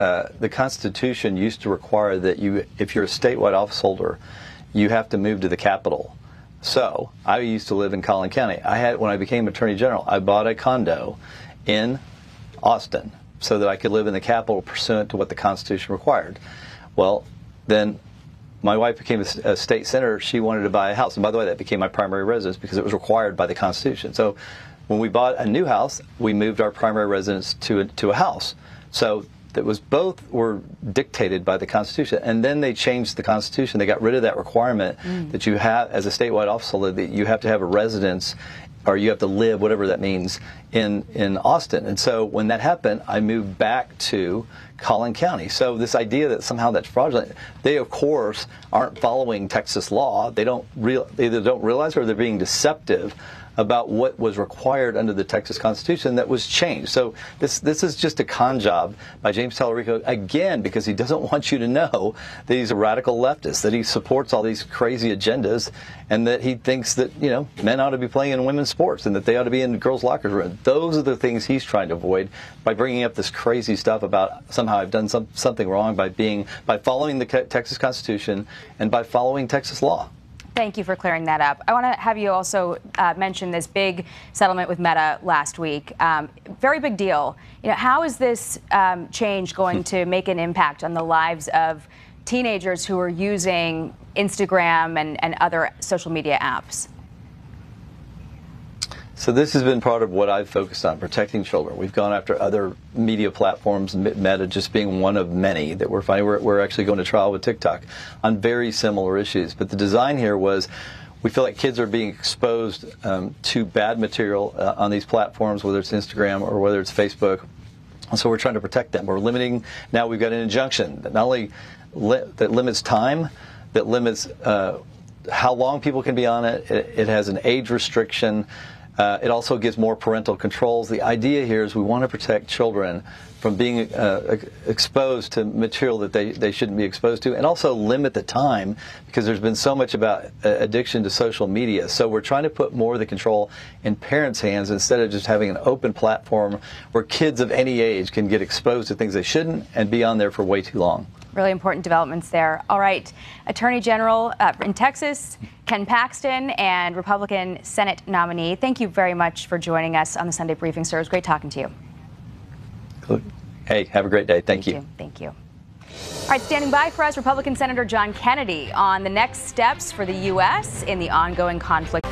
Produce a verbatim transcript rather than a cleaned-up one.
Uh, the Constitution used to require that you, if you're a statewide office holder, you have to move to the capital. So I used to live in Collin County. I had, when I became Attorney General, I bought a condo in Austin so that I could live in the capital pursuant to what the Constitution required. Well, then my wife became a, a state senator. She wanted to buy a house. And by the way, that became my primary residence because it was required by the Constitution. So when we bought a new house, we moved our primary residence to a, to a house. So that was both were dictated by the Constitution, and then they changed the Constitution. They got rid of that requirement mm. that you have, as a statewide office holder, that you have to have a residence, or you have to live, whatever that means, in in Austin. And so when that happened, I moved back to Collin County. So this idea that somehow that's fraudulent, they of course aren't following Texas law. They don't real, they either don't realize or they're being deceptive about what was required under the Texas Constitution that was changed. So this this is just a con job by James Tallarico, again, because he doesn't want you to know that he's a radical leftist, that he supports all these crazy agendas, and that he thinks that, you know, men ought to be playing in women's sports and that they ought to be in girls' locker rooms. Those are the things he's trying to avoid by bringing up this crazy stuff about somehow I've done some, something wrong by being by following the Texas Constitution and by following Texas law. Thank you for clearing that up. I want to have you also uh, mention this big settlement with Meta last week. Um, very big deal. You know, how is this um, change going to make an impact on the lives of teenagers who are using Instagram and, and other social media apps? So this has been part of what I've focused on, protecting children. We've gone after other media platforms, Meta just being one of many that we're finding. We're, we're actually going to trial with TikTok on very similar issues. But the design here was, we feel like kids are being exposed um, to bad material uh, on these platforms, whether it's Instagram or whether it's Facebook. And so we're trying to protect them. We're limiting, now we've got an injunction that not only li that limits time, that limits uh, how long people can be on it. It, it has an age restriction. Uh, it also gives more parental controls. The idea here is we want to protect children from being uh, exposed to material that they, they shouldn't be exposed to, and also limit the time, because there's been so much about uh, addiction to social media. So we're trying to put more of the control in parents' hands instead of just having an open platform where kids of any age can get exposed to things they shouldn't and be on there for way too long. Really important developments there. All right, Attorney General uh, in Texas, Ken Paxton, and Republican Senate nominee, thank you very much for joining us on the Sunday Briefing, sir. It was great talking to you. Hey, have a great day. Thank, Thank you. you. Thank you. All right, standing by for us, Republican Senator John Kennedy on the next steps for the U S in the ongoing conflict.